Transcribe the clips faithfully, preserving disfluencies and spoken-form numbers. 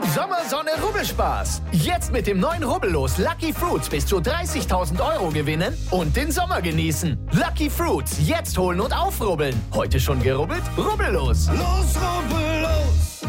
Sommersonne Rubbelspaß. Jetzt mit dem neuen Rubbellos Lucky Fruits bis zu dreißigtausend Euro gewinnen und den Sommer genießen. Lucky Fruits, jetzt holen und aufrubbeln. Heute schon gerubbelt? Rubbellos. Los, Rubbellos!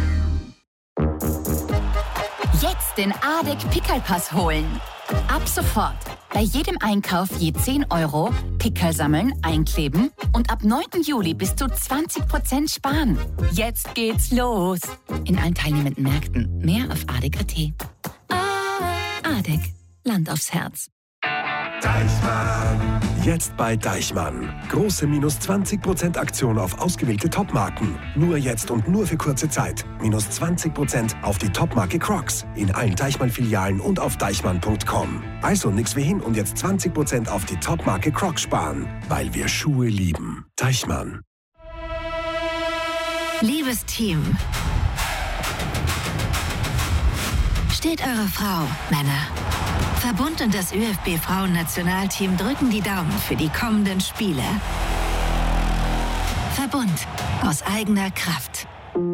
Jetzt den Adek Pickelpass holen. Ab sofort. Bei jedem Einkauf je zehn Euro, Pickel sammeln, einkleben und ab neunten Juli bis zu zwanzig Prozent sparen. Jetzt geht's los. In allen teilnehmenden Märkten. Mehr auf adek punkt at. Ah, Adek. Land aufs Herz. Deichmann. Jetzt bei Deichmann. Große minus zwanzig Prozent Aktion auf ausgewählte Topmarken. Nur jetzt und nur für kurze Zeit. Minus zwanzig Prozent auf die Topmarke Crocs. In allen Deichmann-Filialen und auf deichmann punkt com. Also nix wie hin und jetzt zwanzig Prozent auf die Topmarke Crocs sparen. Weil wir Schuhe lieben. Deichmann. Liebes Team. Steht eure Frau, Männer. Verbund und das ÖFB-Frauen-Nationalteam drücken die Daumen für die kommenden Spiele. Verbund aus eigener Kraft.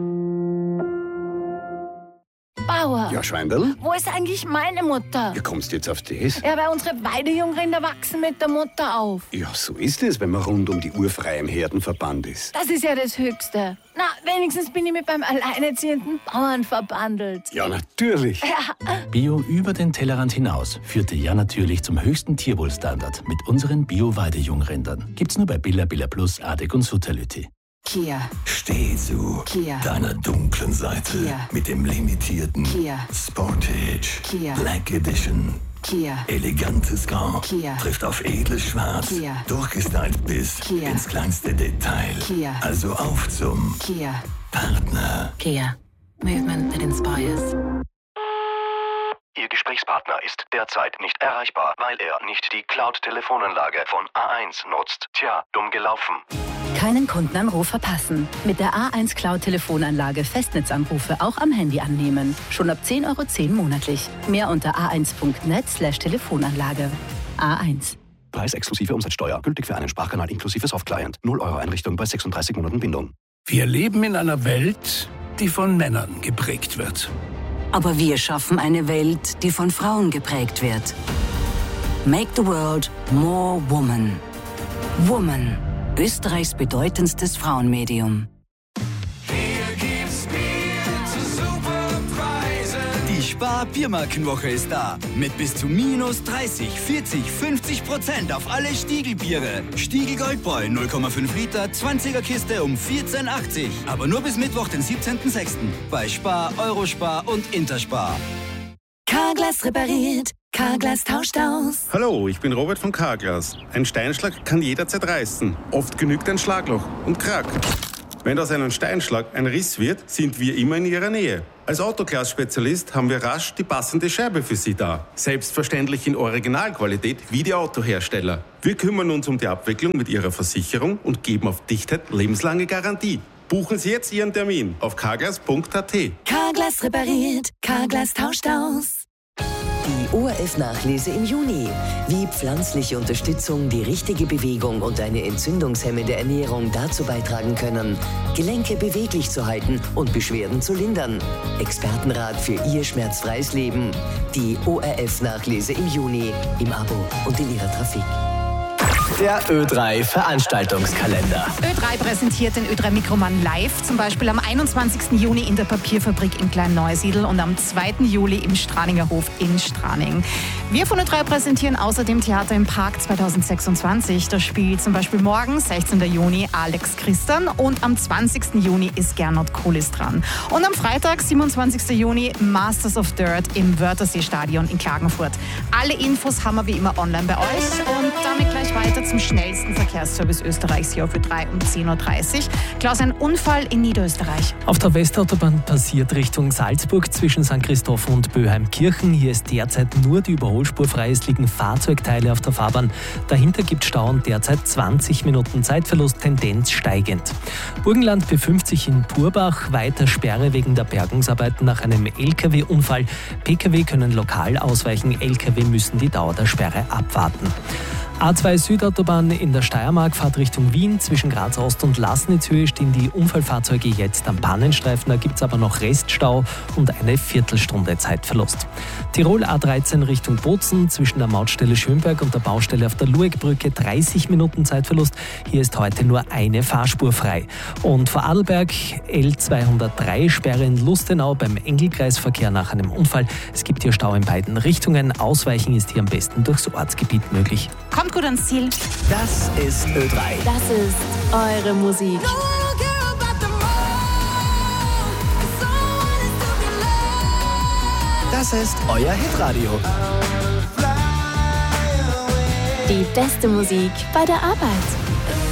Bauer. Ja, Schweindl? Wo ist eigentlich meine Mutter? Wie kommst du jetzt auf das? Ja, weil unsere Weidejungrinder wachsen mit der Mutter auf. Ja, so ist es, wenn man rund um die Uhr frei im Herdenverband ist. Das ist ja das Höchste. Na, wenigstens bin ich mit beim alleinerziehenden Bauern verbandelt. Ja, natürlich. Ja. Bio über den Tellerrand hinaus führte ja natürlich zum höchsten Tierwohlstandard mit unseren Bio-Weidejungrindern. Gibt's nur bei Billa Billa Plus, Adek und Sutterlütti. Kia. Steh zu Kia. deiner dunklen Seite Kia. mit dem limitierten Kia. Sportage Kia. Black Edition. Kia. Elegantes Grau Kia. trifft auf edles Schwarz, Kia. durchgestylt bis Kia. ins kleinste Detail. Kia. Also auf zum Kia. Partner. Kia. Movement that inspires. Ihr Gesprächspartner ist derzeit nicht erreichbar, weil er nicht die Cloud-Telefonanlage von A eins nutzt. Tja, dumm gelaufen. Keinen Kundenanruf verpassen. Mit der A eins Cloud-Telefonanlage Festnetzanrufe auch am Handy annehmen. Schon ab zehn Euro zehn monatlich. Mehr unter a eins punkt net slash Telefonanlage. A eins. Preis exklusive Umsatzsteuer. Gültig für einen Sprachkanal inklusive Softclient. null Euro Einrichtung bei sechsunddreißig Monaten Bindung. Wir leben in einer Welt, die von Männern geprägt wird. Aber wir schaffen eine Welt, die von Frauen geprägt wird. Make the world more woman. Woman. Österreichs bedeutendstes Frauenmedium. Die Spar-Biermarkenwoche ist da. Mit bis zu minus dreißig, vierzig, fünfzig Prozent auf alle Stiegelbiere. Stiegel Goldbräu null Komma fünf Liter, zwanziger Kiste um vierzehn achtzig. Aber nur bis Mittwoch, den siebzehnten sechsten Bei Spar, Eurospar und Interspar. Carglass repariert. Carglass tauscht aus. Hallo, ich bin Robert von Carglass. Ein Steinschlag kann jederzeit reißen. Oft genügt ein Schlagloch und Krack. Wenn aus einem Steinschlag ein Riss wird, sind wir immer in Ihrer Nähe. Als Autoglas-Spezialist haben wir rasch die passende Scheibe für Sie da. Selbstverständlich in Originalqualität wie die Autohersteller. Wir kümmern uns um die Abwicklung mit Ihrer Versicherung und geben auf Dichtheit lebenslange Garantie. Buchen Sie jetzt Ihren Termin auf carglass punkt at. Carglass repariert. Carglass tauscht aus. Die O R F-Nachlese im Juni. Wie pflanzliche Unterstützung, die richtige Bewegung und eine entzündungshemmende Ernährung dazu beitragen können, Gelenke beweglich zu halten und Beschwerden zu lindern. Expertenrat für Ihr schmerzfreies Leben. Die O R F-Nachlese im Juni. Im Abo und in Ihrer Trafik. Der Ö drei Veranstaltungskalender. Ö drei präsentiert den Ö drei Mikroman live, zum Beispiel am einundzwanzigsten Juni in der Papierfabrik in Klein-Neusiedl und am zweiten Juli im Straninger Hof in Straning. Wir von Ö drei präsentieren außerdem Theater im Park zweitausendsechsundzwanzig. Da spielt zum Beispiel morgen, sechzehnten Juni, Alex Christian und am zwanzigsten Juni ist Gernot Kulis dran. Und am Freitag, siebenundzwanzigsten Juni, Masters of Dirt im Wörthersee-Stadion in Klagenfurt. Alle Infos haben wir wie immer online bei euch und damit gleich weiter zum schnellsten Verkehrsservice Österreichs hier auf Ö drei um zehn Uhr dreißig. Klaus, ein Unfall in Niederösterreich. Auf der Westautobahn passiert Richtung Salzburg zwischen Sankt Christoph und Böheimkirchen. Hier ist derzeit nur die Überholspur frei. Es liegen Fahrzeugteile auf der Fahrbahn. Dahinter gibt Stau und derzeit zwanzig Minuten Zeitverlust, Tendenz steigend. Burgenland B fünfzig in Purbach, weiter Sperre wegen der Bergungsarbeiten nach einem L K W-Unfall. P K W können lokal ausweichen, L K W müssen die Dauer der Sperre abwarten. A zwei Südautobahn in der Steiermark fährt Richtung Wien. Zwischen Graz Ost und Laßnitzhöhe stehen die Unfallfahrzeuge jetzt am Pannenstreifen. Da gibt es aber noch Reststau und eine Viertelstunde Zeitverlust. Tirol A dreizehn Richtung Bozen. Zwischen der Mautstelle Schönberg und der Baustelle auf der Luegbrücke dreißig Minuten Zeitverlust. Hier ist heute nur eine Fahrspur frei. Und vor Adelberg L zweihundertdrei Sperre in Lustenau beim Engelkreisverkehr nach einem Unfall. Es gibt hier Stau in beiden Richtungen. Ausweichen ist hier am besten durchs Ortsgebiet möglich. Kommt gut ans Ziel. Das ist Ö drei. Das ist eure Musik. Das ist euer Hitradio. Die beste Musik bei der Arbeit.